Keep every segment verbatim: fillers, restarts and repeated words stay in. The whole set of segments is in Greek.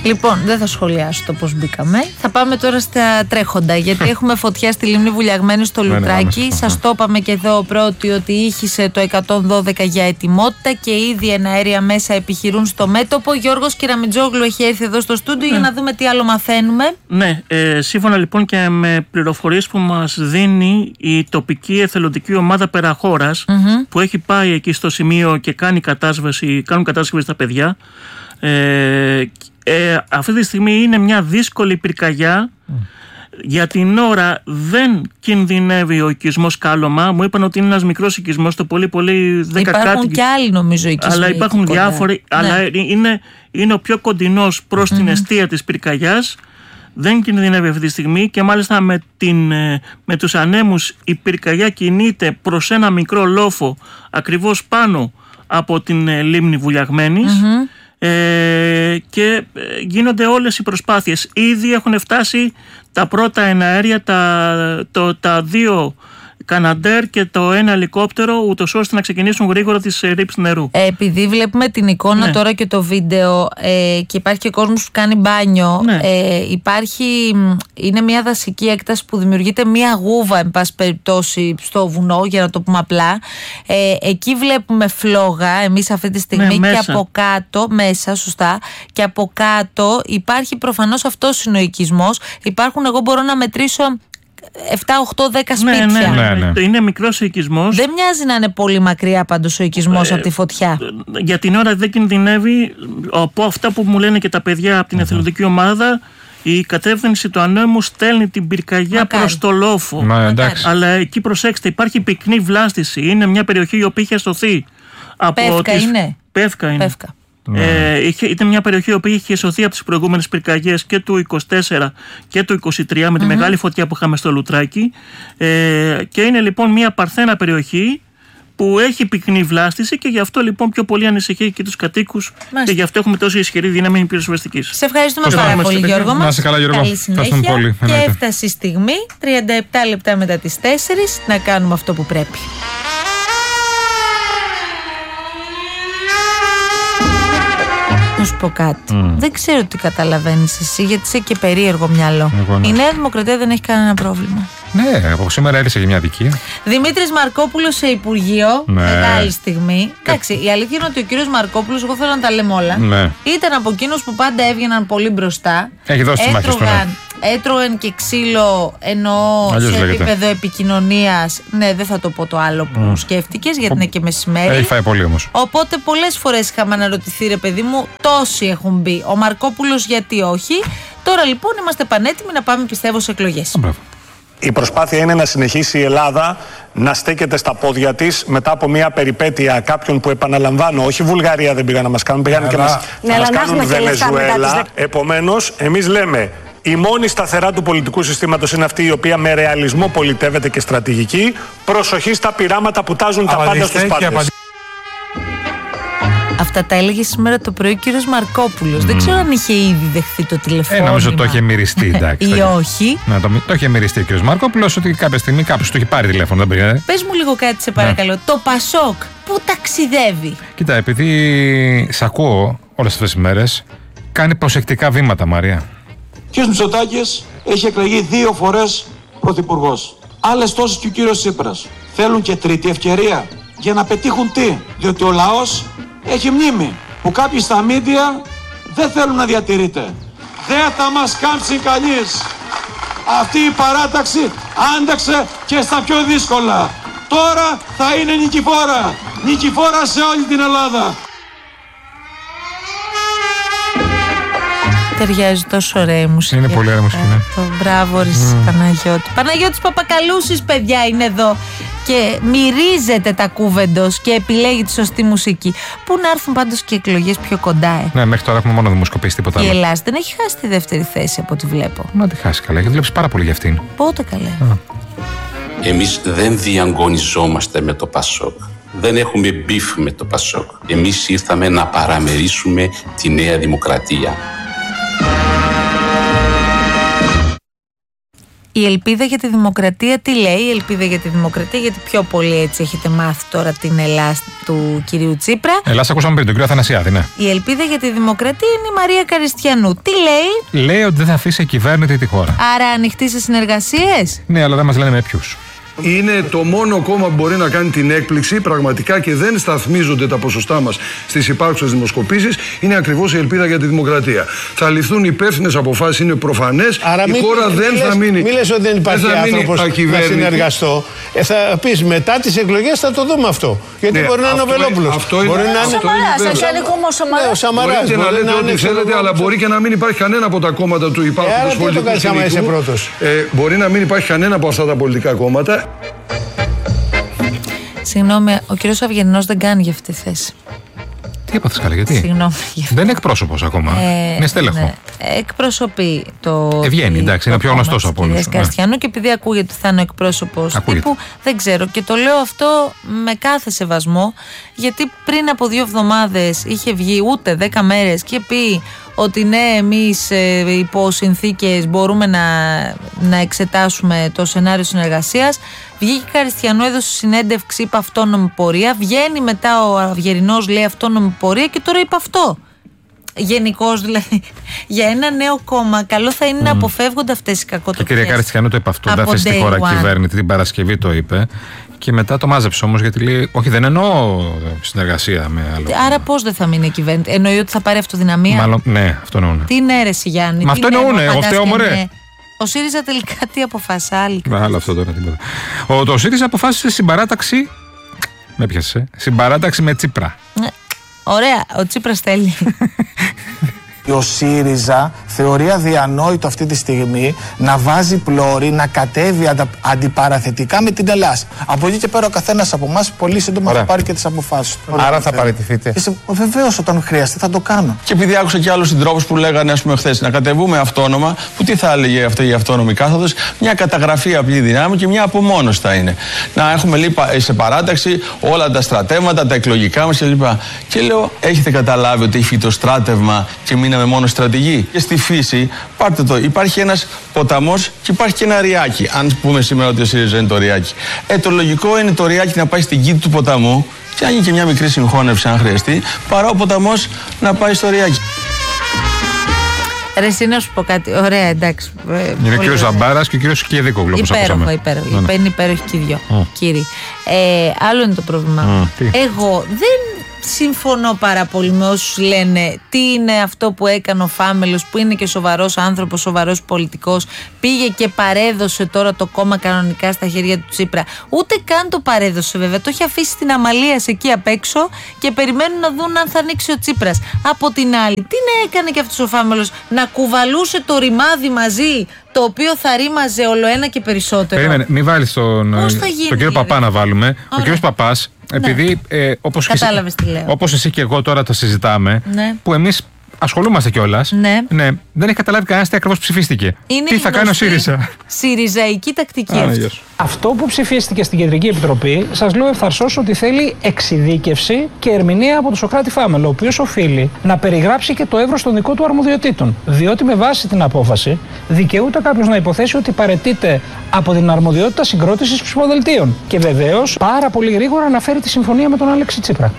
Λοιπόν, δεν θα σχολιάσω το πώς μπήκαμε. Θα πάμε τώρα στα τρέχοντα, γιατί έχουμε φωτιά στη Λίμνη Βουλιαγμένη στο Λουτράκι. Σας το είπαμε και εδώ πρώτοι ότι ήχησε το εκατόν δώδεκα για ετοιμότητα και ήδη εναέρια μέσα επιχειρούν στο μέτωπο. Γιώργος Κυραμιτζόγλου έχει έρθει εδώ στο στούντιο ναι. για να δούμε τι άλλο μαθαίνουμε. Ναι, ε, σύμφωνα λοιπόν και με πληροφορίες που μας δίνει η τοπική εθελοντική ομάδα Περαχώρας, mm-hmm. που έχει πάει εκεί στο σημείο και κάνει κατάσβεση, κάνουν κατάσβεση στα παιδιά. Ε, ε, αυτή τη στιγμή είναι μια δύσκολη πυρκαγιά. Mm. Για την ώρα δεν κινδυνεύει ο οικισμός Κάλωμα. Μου είπαν ότι είναι ένας μικρός οικισμός, το πολύ πολύ δέκα κάτοικοι. Υπάρχουν και άλλοι νομίζω οικισμοί. Αλλά υπάρχουν διάφοροι, ναι. αλλά είναι, είναι ο πιο κοντινός προς mm-hmm. την εστία της πυρκαγιάς. Δεν κινδυνεύει αυτή τη στιγμή και μάλιστα με, την, με τους ανέμους η πυρκαγιά κινείται προς ένα μικρό λόφο ακριβώς πάνω από την λίμνη Βουλιαγμένης. Mm-hmm. Ε, και γίνονται όλες οι προσπάθειες. Ήδη έχουν φτάσει τα πρώτα εναέρια, τα, το, τα δύο Καναντέρ και το ένα ελικόπτερο, ούτως ώστε να ξεκινήσουν γρήγορα τις ρήψεις νερού. Ε, επειδή βλέπουμε την εικόνα ναι. τώρα και το βίντεο ε, και υπάρχει και κόσμος που κάνει μπάνιο, ναι. ε, υπάρχει, είναι μια δασική έκταση που δημιουργείται μια γούβα, εν πάση περιπτώσει, στο βουνό, για να το πούμε απλά. Ε, εκεί βλέπουμε φλόγα εμείς αυτή τη στιγμή ναι, και από κάτω, μέσα, σωστά, και από κάτω υπάρχει προφανώς αυτός είναι ο οικισμός. Υπάρχουν, εγώ μπορώ να μετρήσω επτά, οκτώ, δέκα σπίτια. Ναι, ναι, ναι, ναι. Είναι μικρός ο οικισμός. Δεν μοιάζει να είναι πολύ μακριά πάντως ο οικισμός ε, από τη φωτιά. Για την ώρα δεν κινδυνεύει. Από αυτά που μου λένε και τα παιδιά από την mm-hmm. εθελοντική ομάδα, η κατεύθυνση του ανέμου στέλνει την πυρκαγιά Μακάρι. προς το λόφο. Μα, αλλά εκεί προσέξτε, υπάρχει πυκνή βλάστηση. Είναι μια περιοχή η οποία είχε σωθεί. Πεύκα τις... είναι. Πεύκα είναι. Πεύκα. Ε, είχε, ήταν μια περιοχή που είχε σωθεί από τις προηγούμενες πυρκαγιές και του είκοσι τέσσερα και του είκοσι τρία με τη mm-hmm. μεγάλη φωτιά που είχαμε στο Λουτράκι, ε, και είναι λοιπόν μια παρθένα περιοχή που έχει πυκνή βλάστηση και γι' αυτό λοιπόν πιο πολύ ανησυχεί και τους κατοίκους. Μάλιστα. Και γι' αυτό έχουμε τόσο ισχυρή δύναμη πυροσβεστικής. Σε ευχαριστούμε Πώς πάρα πολύ Γιώργο μας. Να είσαι καλά Γιώργο. Καλή συνέχεια. Πολύ, και έφτασε η στιγμή τριάντα επτά λεπτά μετά τις τέσσερις να κάνουμε αυτό που πρέπει. Να σου πω κάτι. Mm. Δεν ξέρω τι καταλαβαίνεις εσύ, γιατί είσαι και περίεργο μυαλό. Εγώ, ναι. Η Νέα Δημοκρατία δεν έχει κανένα πρόβλημα. Ναι, από σήμερα έρισε για μια αδικία. Δημήτρης Μαρκόπουλος σε Υπουργείο. Ναι. Μεγάλη στιγμή. Και... Εντάξει, η αλήθεια είναι ότι ο κύριος Μαρκόπουλος, εγώ θέλω να τα λέμε όλα, ναι. ήταν από εκείνους που πάντα έβγαιναν πολύ μπροστά. Έχει δώσει τις μάχες του. Έτρωγαν και ξύλο, εννοώ Αλλιώς σε λέγεται. επίπεδο επικοινωνίας. Ναι, δεν θα το πω το άλλο που mm. σκέφτηκες, γιατί είναι και μεσημέρι. Έχει φάει πολύ όμως. Οπότε πολλές φορές είχαμε αναρωτηθεί, ρε παιδί μου, τόσοι έχουν μπει. Ο Μαρκόπουλος γιατί όχι. Τώρα λοιπόν είμαστε πανέτοιμοι να πάμε, πιστεύω, σε εκλογές. Oh, η προσπάθεια είναι να συνεχίσει η Ελλάδα να στέκεται στα πόδια της μετά από μια περιπέτεια κάποιων που, επαναλαμβάνω, όχι Βουλγαρία δεν πήγαν να μας κάνουν, πήγαν και μας, ναι, να μας κάνουν Βενεζουέλα. Επομένως, εμείς λέμε, η μόνη σταθερά του πολιτικού συστήματος είναι αυτή η οποία με ρεαλισμό πολιτεύεται και στρατηγική. Προσοχή στα πειράματα που τάζουν τα πάντα στους πάντες. Αυτά τα έλεγε σήμερα το πρωί ο κύριος Μαρκόπουλος. Mm. Δεν ξέρω αν είχε ήδη δεχθεί το τηλεφώνημα. Ε, νομίζω το είχε μυριστεί, εντάξει. Ή όχι. Να, το, το είχε μυριστεί ο κύριος Μαρκόπουλος ότι κάποια στιγμή κάποιος του είχε πάρει τηλέφωνο. Δεν πήγαινε. Πες μου λίγο κάτι, σε παρακαλώ. Ναι. Το Πασόκ, πού ταξιδεύει? Κοίτα, επειδή σ' ακούω όλες αυτές τις μέρες, κάνει προσεκτικά βήματα, Μαρία. Ο κύριος Μητσοτάκης έχει εκλεγεί δύο φορές πρωθυπουργός. Άλλες τόσες και ο κύριος Τσίπρας. Θέλουν και τρίτη ευκαιρία για να πετύχουν τι? Διότι ο λαός έχει μνήμη που κάποιοι στα μίντια δεν θέλουν να διατηρείται. Δεν θα μας κάμψει κανείς. Αυτή η παράταξη άνταξε και στα πιο δύσκολα. Τώρα θα είναι νικηφόρα. Νικηφόρα σε όλη την Ελλάδα. Ταιριάζει τόσο ωραία η μουσική. Είναι πολύ ωραία μουσική, ναι. Το μπράβο, ρε mm. Παναγιώτη. Παναγιώτης Παπακαλούσης, παιδιά, είναι εδώ και μυρίζεται τα κούβεντος και επιλέγει τη σωστή μουσική. Πού να έρθουν πάντως και εκλογές πιο κοντά, ε. Ναι, μέχρι τώρα έχουμε μόνο δημοσκοπήσει, τίποτα άλλο. Η Ελλάδα δεν έχει χάσει τη δεύτερη θέση από ό,τι βλέπω. Να τη χάσει, καλά, γιατί βλέπεις πάρα πολύ για αυτήν. Πότε, καλέ? Α. Εμείς δεν διαγωνιζόμαστε με το Πασόκ. Δεν έχουμε μπιφ με το Πασόκ. Εμείς ήρθαμε να παραμερίσουμε τη Νέα Δημοκρατία. Η Ελπίδα για τη Δημοκρατία τι λέει? Η Ελπίδα για τη Δημοκρατία, γιατί πιο πολύ έτσι έχετε μάθει τώρα την Ελλάς του κυρίου Τσίπρα. Ελλάς ακούσαμε πριν, τον κύριο Αθανασιάδη, ναι. Η Ελπίδα για τη Δημοκρατία είναι η Μαρία Καριστιανού. Τι λέει? Λέει ότι δεν θα αφήσει κυβέρνητη τη χώρα. Άρα ανοιχτή σε συνεργασίες. Ναι, αλλά δεν μας λένε με ποιους. Είναι το μόνο κόμμα που μπορεί να κάνει την έκπληξη πραγματικά και δεν σταθμίζονται τα ποσοστά μας στις υπάρχουσες δημοσκοπήσεις. Είναι ακριβώς η Ελπίδα για τη Δημοκρατία. Θα ληφθούν υπεύθυνες αποφάσεις, είναι προφανές. Άρα η μη, χώρα μη, δεν μη θα λες, μείνει. Μη λες ότι δεν υπάρχει άνθρωπος να συνεργαστώ. Ε, θα πεις μετά τις εκλογές θα το δούμε αυτό. Γιατί ναι, μπορεί να είναι ο Βελόπουλος. Αυτό είναι. Μπορεί να είναι ο Σαμαράς. Μπορείτε να λέτε ό,τι θέλετε, αλλά μπορεί και να μην υπάρχει κανένα από τα κόμματα του υπάρχοντος πολιτικού σκηνικού. Μπορεί να μην υπάρχει κανένα από αυτά τα πολιτικά κόμματα. Συγγνώμη, ο κύριος Αυγερινός δεν κάνει για αυτή τη θέση. Τι έπαθες καλά, γιατί? Συγγνώμη. Δεν είναι εκπρόσωπος ακόμα. Ε, είναι στέλεχο. Ναι. Εκπροσωπεί το. Ευγένει, εντάξει, είναι πιο γνωστός από όλους. Καστιανού, και επειδή ακούγεται ότι θα είναι ο εκπρόσωπος τύπου, δεν ξέρω. Και το λέω αυτό με κάθε σεβασμό, γιατί πριν από δύο εβδομάδες είχε βγει ούτε δέκα μέρες και πει ότι ναι, εμείς ε, υπό συνθήκες μπορούμε να, να εξετάσουμε το σενάριο συνεργασίας. Βγήκε Καριστιανού, έδωσε συνέντευξη, είπε αυτόνομη πορεία. Βγαίνει μετά ο Αυγερινός, λέει αυτόνομη πορεία, και τώρα είπε αυτό. Γενικώς δηλαδή, για ένα νέο κόμμα, καλό θα είναι mm. να αποφεύγονται αυτές οι κακοτοπιές. Και κυρία Καριστιανού το είπε αυτό, δεν θες τη χώρα κυβέρνητη, την Παρασκευή το είπε. Και μετά το μάζεψε όμως, γιατί λέει: όχι, δεν εννοώ συνεργασία με άλλο. Άρα πώς δεν θα μείνει η κυβέρνηση? Εννοεί ότι θα πάρει αυτοδυναμία. Μάλλον, ναι, αυτό εννοούν. Τι είναι αίρεση, Γιάννη? Μα αυτό εννοούνε. Εγώ φταίω, μωρέ. Ο ΣΥΡΙΖΑ τελικά τι αποφάσισε? Άλλη. Άλλο αυτό τώρα, τίποτα. Ο, το ΣΥΡΙΖΑ αποφάσισε συμπαράταξη. Με πιάσε. Συμπαράταξη με Τσίπρα. Ναι. Ωραία, ο Τσίπρας θέλει. Ο ΣΥΡΙΖΑ θεωρεί αδιανόητο αυτή τη στιγμή να βάζει πλώρη, να κατέβει αντα, αντιπαραθετικά με την Ελλάς. Από εκεί και πέρα ο καθένας από εμάς πολύ σύντομα Ωραία. θα πάρει και τις αποφάσεις. Άρα θα παραιτηθείτε? Βεβαίως, όταν χρειαστεί θα το κάνω. Και επειδή άκουσα και άλλους συντρόφους που λέγανε, ας πούμε, χθες, να κατεβούμε αυτόνομα, που τι θα έλεγε αυτή η αυτόνομη κάθοδος? Μια καταγραφή απλή δυνάμει και μια απομόνωση θα είναι. Να έχουμε λίπα, σε παράταξη όλα τα στρατεύματα, τα εκλογικά μας κλπ. Και λέω, έχετε καταλάβει ότι έχει το στράτευμα και μείναμε μόνο στρατηγοί? Και στη φύση, πάρτε το, υπάρχει ένας ποταμός και υπάρχει και ένα ριάκι. Αν πούμε σήμερα ότι ο ΣΥΡΙΖΑ είναι το ριάκι. Ε, το λογικό είναι το ριάκι να πάει στην κήτη του ποταμού και αν γίνει και μια μικρή συγχώνευση, αν χρειαστεί, παρά ο ποταμός να πάει στο ριάκι. Ρε, εσύ να σου πω κάτι. Ωραία, εντάξει. Είναι ο κύριος Ζαμπάρας και ο κύριος Κιεδίκογλου. Υπέροχο, υπέροχο. Ναι, ναι. Είναι υπέροχοι και οι δυο, mm. κύριοι. Ε, άλλο είναι το πρόβλημα. Mm, Εγώ δεν συμφωνώ πάρα πολύ με όσους λένε τι είναι αυτό που έκανε ο Φάμελος, που είναι και σοβαρός άνθρωπος, σοβαρός πολιτικός, πήγε και παρέδωσε τώρα το κόμμα κανονικά στα χέρια του Τσίπρα. Ούτε καν το παρέδωσε, βέβαια. Το έχει αφήσει στην αμαλία εκεί απ' έξω και περιμένουν να δουν αν θα ανοίξει ο Τσίπρας. Από την άλλη, τι να έκανε και αυτός ο Φάμελος? Να κουβαλούσε το ρημάδι μαζί, το οποίο θα ρήμαζε όλο ένα και περισσότερο. Περίμενε, μην βάλεις τον, τον κύριο Παπά να βάλουμε. Ωραία. Ο κύριος Παπάς, επειδή ναι. ε, όπως, Κατάλαβες τι λέω. όπως εσύ και εγώ τώρα το συζητάμε, ναι. που εμείς ασχολούμαστε κιόλας, ναι. ναι, δεν έχει καταλάβει κανένας τι ακριβώς ψηφίστηκε. Είναι τι θα κάνει ο ΣΥΡΙΖΑ? Συριζαϊκή τακτική. Α, αυτή. Αυτό που ψηφίστηκε στην Κεντρική Επιτροπή, σας λέω ευθαρσώς ότι θέλει εξειδίκευση και ερμηνεία από τον Σωκράτη Φάμελο, ο οποίος οφείλει να περιγράψει και το εύρος των δικών του αρμοδιοτήτων. Διότι με βάση την απόφαση δικαιούται κάποιος να υποθέσει ότι παραιτείται από την αρμοδιότητα συγκρότησης ψηφοδελτίων. Και βεβαίως πάρα πολύ γρήγορα αναφέρει τη συμφωνία με τον Αλέξη Τσίπρα.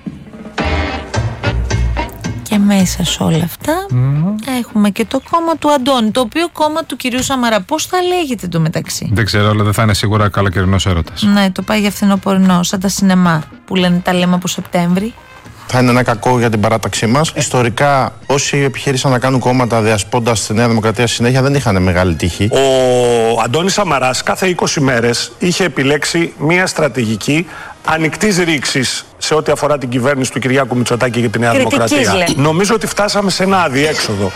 Και μέσα σε όλα αυτά mm. έχουμε και το κόμμα του Αντώνη, το οποίο κόμμα του κυρίου Σαμαρά. Πώς θα λέγεται το μεταξύ? Δεν ξέρω, αλλά δεν θα είναι σίγουρα καλοκαιρινός έρωτας. Ναι, το πάει για φθινοπορεινό, σαν τα σινεμά που λένε τα λέμε από Σεπτέμβρη. Θα είναι ένα κακό για την παράταξή μας. Ιστορικά, όσοι επιχείρησαν να κάνουν κόμματα διασπώντας τη Νέα Δημοκρατία συνέχεια δεν είχαν μεγάλη τύχη. Ο Αντώνης Σαμαράς κάθε είκοσι μέρες είχε επιλέξει μια στρατηγική ανοιχτής ρήξης σε ό,τι αφορά την κυβέρνηση του Κυριάκου Μητσοτάκη για τη Νέα Κριτικής, Δημοκρατία. Λέει. Νομίζω ότι φτάσαμε σε ένα αδιέξοδο.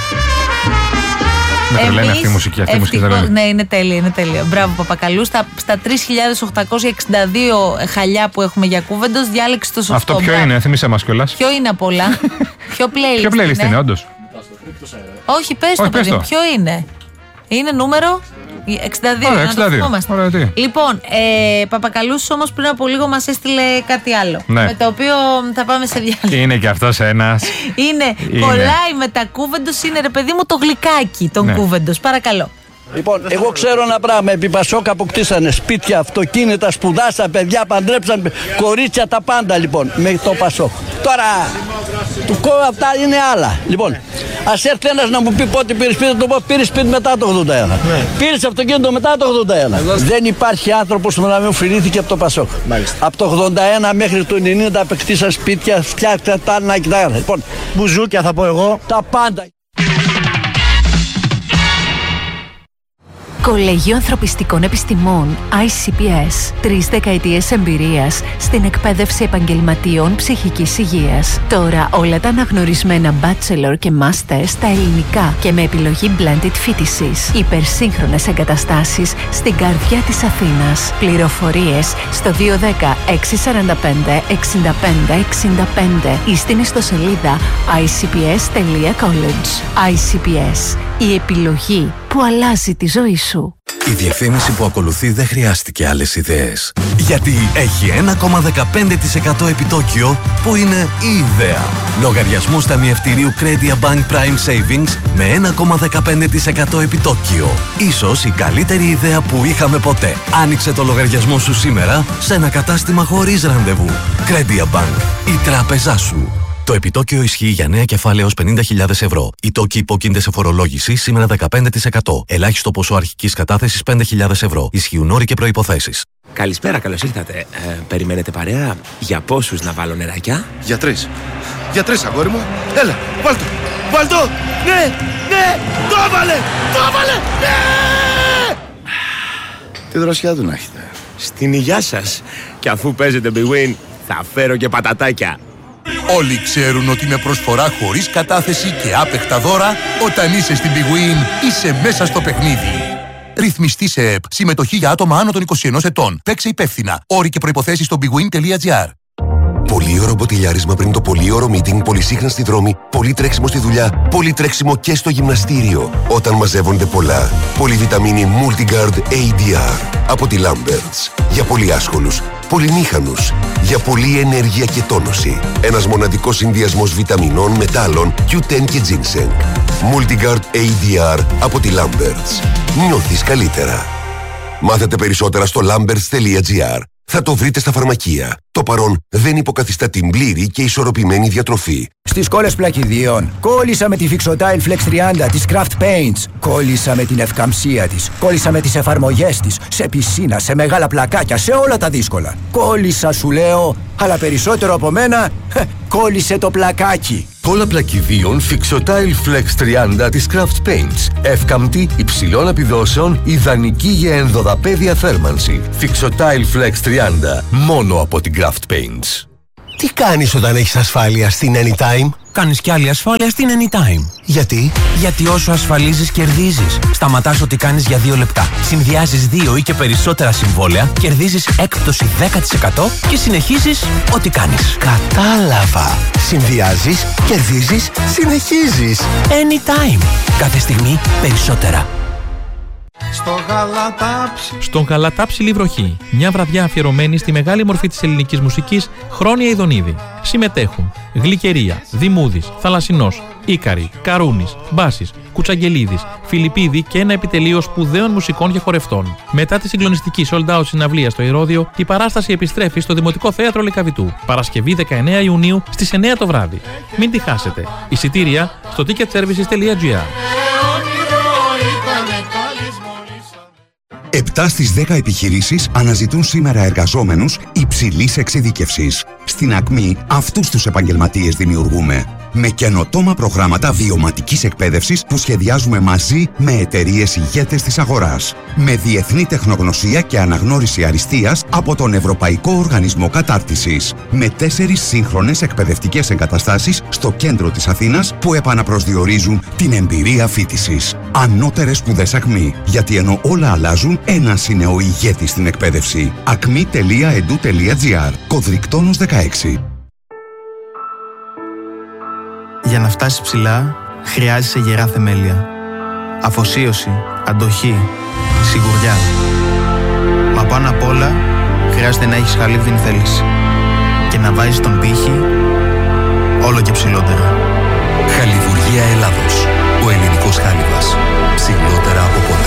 Με τρελαίνει αυτή η μουσική. Αυτή μουσική ναι, είναι τέλεια, είναι τέλεια. Μπράβο, Παπακαλού. Στα, στα τρεις χιλιάδες οκτακόσια εξήντα δύο χαλιά που έχουμε για Κούβεντος, διάλεξε το σωστό. Αυτό ποιο μπράβο. Είναι, θυμίσαι μας κιόλας. Ποιο είναι απ' όλα? Ποιο playlist, ποιο playlist είναι, είναι όντως? Όχι, πες το, παιδί. Ποιο είναι? Είναι νούμερο εξήντα δύο. Ωραία, εξήντα δύο. Να το Ωραία, λοιπόν, ε, Παπακαλούς όμως πριν από λίγο μας έστειλε κάτι άλλο. Ναι. Με το οποίο θα πάμε σε διάλειμμα. Είναι και αυτός ένας. είναι, είναι. Κολλάει με τα Κούβεντος, είναι ρε παιδί μου το γλυκάκι των ναι. Κούβεντος. Παρακαλώ. Λοιπόν, εγώ ξέρω ένα πράγμα. Επί Πασόκ αποκτήσανε σπίτια, αυτοκίνητα, σπουδάσαν, παιδιά, παντρέψαν, κορίτσια, τα πάντα λοιπόν με το Πασόκ. Τώρα, του κόμμα αυτά είναι άλλα. Λοιπόν, ας έρθει ένας να μου πει πότε πήρε σπίτι, το πω πήρε σπίτι μετά το ογδόντα ένα. Ναι. Πήρε αυτοκίνητο μετά το ογδόντα ένα. Εγώ... Δεν υπάρχει άνθρωπος που να μην οφειλήθηκε από το Πασόκ. Μάλιστα. Από το ογδόντα ένα μέχρι το ενενήντα αποκτήσαν σπίτια, φτιάξαν τα άλλα και τα άλλα. Λοιπόν, μπουζούκια θα πω εγώ, τα πάντα. Κολέγιο Ανθρωπιστικών Επιστημών άι σι πι ες. Τρεις δεκαετίες εμπειρίας στην εκπαίδευση επαγγελματιών ψυχικής υγείας. Τώρα όλα τα αναγνωρισμένα bachelor και master στα ελληνικά και με επιλογή blended φοιτησης. Υπερσύγχρονες εγκαταστάσεις στην καρδιά της Αθήνας. Πληροφορίες στο δύο ένα μηδέν έξι τέσσερα πέντε εξήντα πέντε εξήντα πέντε ή στην ιστοσελίδα άι σι πι ες τελεία college. άι σι πι ες. Η επιλογή που αλλάζει τη ζωή σου. Η διαφήμιση που ακολουθεί δεν χρειάστηκε άλλες ιδέες. Γιατί έχει ένα κόμμα δεκαπέντε τοις εκατό επιτόκιο που είναι η ιδέα. Λογαριασμούς ταμιευτηρίου Credia Bank Prime Savings με ένα κόμμα δεκαπέντε τοις εκατό επιτόκιο. Ίσως η καλύτερη ιδέα που είχαμε ποτέ. Άνοιξε το λογαριασμό σου σήμερα σε ένα κατάστημα χωρίς ραντεβού. Credia Bank. Η τράπεζά σου. Το επιτόκιο ισχύει για νέα κεφάλαια ως πενήντα χιλιάδες ευρώ. Οι τόκοι υπόκεινται σε φορολόγηση σήμερα δεκαπέντε τοις εκατό. Ελάχιστο ποσό αρχικής κατάθεσης πέντε χιλιάδες ευρώ. Ισχύουν όροι και προϋποθέσεις. Καλησπέρα, καλώς ήρθατε. Ε, περιμένετε παρέα? Για πόσους να βάλω νεράκια? Για τρεις. Για τρεις, αγόρι μου. Έλα, βάλ' το. Βάλ' το. Ναι, ναι, το έβαλε, το έβαλε, ναι! Τι δροσιά του να έχετε. Στην υγειά σας. Και αφού παίζετε Big Win, θα φέρω και πατατάκια. Όλοι ξέρουν ότι με προσφορά χωρίς κατάθεση και άπεχτα δώρα, όταν είσαι στην Big Win, είσαι μέσα στο παιχνίδι. Ρυθμιστή σε ΕΠ. Συμμετοχή για άτομα άνω των είκοσι ενός ετών. Παίξε υπεύθυνα. Όροι και προϋποθέσεις στο bigwin τελεία gr. Πολύ ωραίο μποτιλιάρισμα πριν το πολύ ωραίο meeting, πολυσύχναστη δρόμη, πολύ τρέξιμο στη δουλειά, πολύ τρέξιμο και στο γυμναστήριο. Όταν μαζεύονται πολλά. Πολυβιταμίνη Multigard έι ντι αρ από τη Lamberts. Για πολύ άσχολους, πολυμήχανους, για πολλή ενέργεια και τόνωση. Ένας μοναδικός συνδυασμός βιταμινών, μετάλλων, κιου τεν και ginseng. Multigard έι ντι αρ από τη Lamberts. Νιώθεις καλύτερα. Μάθετε περισσότερα στο lamberts τελεία gr. Θα το βρείτε στα φαρμακεία. Το παρόν δεν υποκαθιστά την πλήρη και ισορροπημένη διατροφή. Στις κόλλες πλακιδίων, κόλλησα με τη Fixotile Flex τριάντα της Craft Paints. Κόλλησα με την ευκαμψία της. Κόλλησα με τις εφαρμογές της. Σε πισίνα, σε μεγάλα πλακάκια, σε όλα τα δύσκολα. Κόλλησα σου λέω, αλλά περισσότερο από μένα, κόλλησε το πλακάκι. Κόλλα πλακιδίων Fixotile Flex τριάντα της Craft Paints. Εύκαμπτη, υψηλών επιδόσεων, ιδανική για ενδοδαπέδια θέρμανση. Fixotile Flex τριάντα, μόνο από την Craft Paints. Τι κάνεις όταν έχεις ασφάλεια στην Anytime? Κάνεις κι άλλη ασφάλεια στην Anytime. Γιατί? Γιατί όσο ασφαλίζεις κερδίζεις. Σταματάς ό,τι κάνεις για δύο λεπτά. Συνδυάζεις δύο ή και περισσότερα συμβόλαια, κερδίζεις έκπτωση δέκα τοις εκατό και συνεχίζεις ό,τι κάνεις. Κατάλαβα. Συνδυάζεις, κερδίζεις, συνεχίζεις. Anytime. Κάθε στιγμή περισσότερα. Στο Γαλατάψι. Στον Γαλατάψιλη βροχή. Μια βραδιά αφιερωμένη στη μεγάλη μορφή της ελληνικής μουσικής, Χρόνια Ιδονίδη. Συμμετέχουν Γλυκερία, Δημούδης, Θαλασσινός, Ίκαρη, Καρούνης, Μπάσης, Κουτσαγγελίδης, Φιλιππίδη και ένα επιτελείο σπουδαίων μουσικών και χορευτών. Μετά τη συγκλονιστική sold out συναυλία στο Ηρώδειο, η παράσταση επιστρέφει στο Δημοτικό Θέατρο Λυκαβητού. Παρασκευή δεκαεννέα Ιουνίου στις εννέα το βράδυ. Μην τη χάσετε. Εισιτήρια στο ticket services τελεία gr. Επτά στις δέκα επιχειρήσεις αναζητούν σήμερα εργαζόμενους υψηλής εξειδίκευσης. Στην Ακμή αυτούς τους επαγγελματίες δημιουργούμε. Με καινοτόμα προγράμματα βιωματικής εκπαίδευσης που σχεδιάζουμε μαζί με εταιρείες ηγέτες της αγοράς. Με διεθνή τεχνογνωσία και αναγνώριση αριστείας από τον Ευρωπαϊκό Οργανισμό Κατάρτισης. Με τέσσερις σύγχρονες εκπαιδευτικές εγκαταστάσεις στο κέντρο της Αθήνας που επαναπροσδιορίζουν την εμπειρία φοιτησης. Ανώτερες σπουδές Ακμή. Γιατί ενώ όλα αλλάζουν, ένας είναι ο ηγέτης στην εκπαίδευση. ακμή τελεία e d u τελεία g r. Κωδρικτόνος δεκαέξι. Για να φτάσεις ψηλά, χρειάζεσαι γερά θεμέλια. Αφοσίωση, αντοχή, σιγουριά. Μα πάνω απ' όλα, χρειάζεται να έχεις χαλίβδινη θέληση. Και να βάζεις τον πύχη όλο και ψηλότερα. Χαλιβουργία Ελλάδος. Ο ελληνικός χάλιβας. Ψηλότερα από ποτέ.